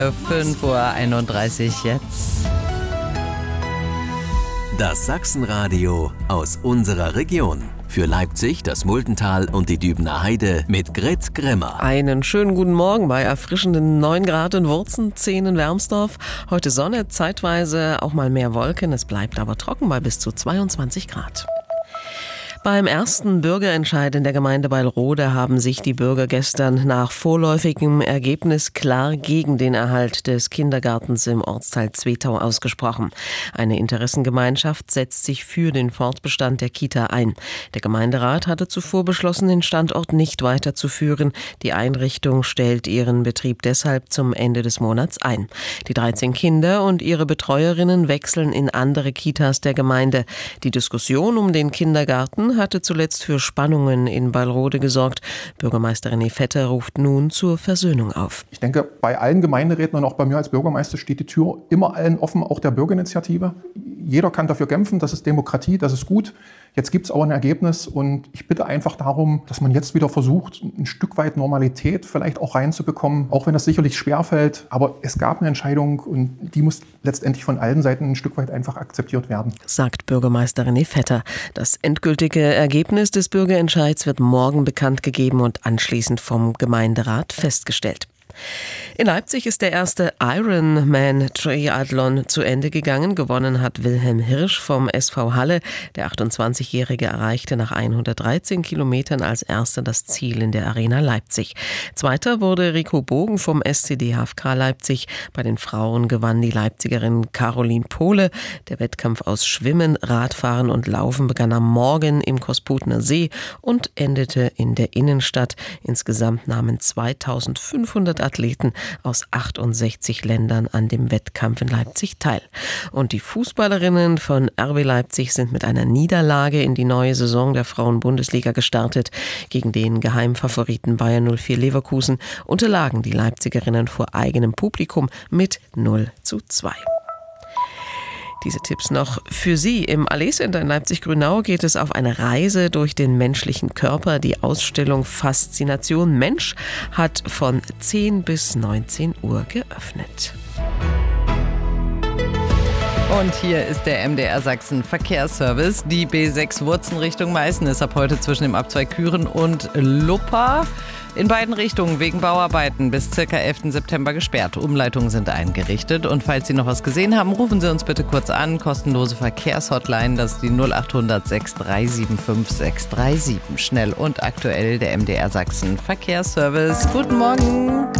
5:31 Uhr jetzt. Das Sachsenradio aus unserer Region. Für Leipzig, das Muldental und die Dübener Heide mit Grit Grimmer. Einen schönen guten Morgen bei erfrischenden 9 Grad in Wurzen, 10 in Wermsdorf. Heute Sonne, zeitweise auch mal mehr Wolken. Es bleibt aber trocken bei bis zu 22 Grad. Beim ersten Bürgerentscheid in der Gemeinde Beilrode haben sich die Bürger gestern nach vorläufigem Ergebnis klar gegen den Erhalt des Kindergartens im Ortsteil Zwetau ausgesprochen. Eine Interessengemeinschaft setzt sich für den Fortbestand der Kita ein. Der Gemeinderat hatte zuvor beschlossen, den Standort nicht weiterzuführen. Die Einrichtung stellt ihren Betrieb deshalb zum Ende des Monats ein. Die 13 Kinder und ihre Betreuerinnen wechseln in andere Kitas der Gemeinde. Die Diskussion um den Kindergarten hatte zuletzt für Spannungen in Beilrode gesorgt. Bürgermeisterin Vetter ruft nun zur Versöhnung auf. Ich denke, bei allen Gemeinderäten und auch bei mir als Bürgermeister steht die Tür immer allen offen, auch der Bürgerinitiative. Jeder kann dafür kämpfen, das ist Demokratie, das ist gut. Jetzt gibt es aber ein Ergebnis und ich bitte einfach darum, dass man jetzt wieder versucht, ein Stück weit Normalität vielleicht auch reinzubekommen, auch wenn das sicherlich schwerfällt. Aber es gab eine Entscheidung und die muss letztendlich von allen Seiten ein Stück weit einfach akzeptiert werden. Sagt Bürgermeisterin Vetter. Das endgültige Ergebnis des Bürgerentscheids wird morgen bekannt gegeben und anschließend vom Gemeinderat festgestellt. In Leipzig ist der erste Ironman-Triathlon zu Ende gegangen. Gewonnen hat Wilhelm Hirsch vom SV Halle. Der 28-Jährige erreichte nach 113 Kilometern als Erster das Ziel in der Arena Leipzig. Zweiter wurde Rico Bogen vom SCD HFK Leipzig. Bei den Frauen gewann die Leipzigerin Caroline Pohle. Der Wettkampf aus Schwimmen, Radfahren und Laufen begann am Morgen im Kosputner See und endete in der Innenstadt. Insgesamt nahmen 2500 Athleten aus 68 Ländern an dem Wettkampf in Leipzig teil. Und die Fußballerinnen von RB Leipzig sind mit einer Niederlage in die neue Saison der Frauen-Bundesliga gestartet. Gegen den Geheimfavoriten Bayer 04 Leverkusen unterlagen die Leipzigerinnen vor eigenem Publikum mit 0:2. Diese Tipps noch für Sie. Im Allee Center in Leipzig-Grünau geht es auf eine Reise durch den menschlichen Körper. Die Ausstellung Faszination Mensch hat von 10 bis 19 Uhr geöffnet. Und hier ist der MDR Sachsen Verkehrsservice. Die B6 Wurzen Richtung Meißen ist ab heute zwischen dem Abzweig Küren und Luppa in beiden Richtungen wegen Bauarbeiten bis ca. 11. September gesperrt. Umleitungen sind eingerichtet. Und falls Sie noch was gesehen haben, rufen Sie uns bitte kurz an. Kostenlose Verkehrshotline, das ist die 0800 6375 637. Schnell und aktuell der MDR Sachsen Verkehrsservice. Guten Morgen.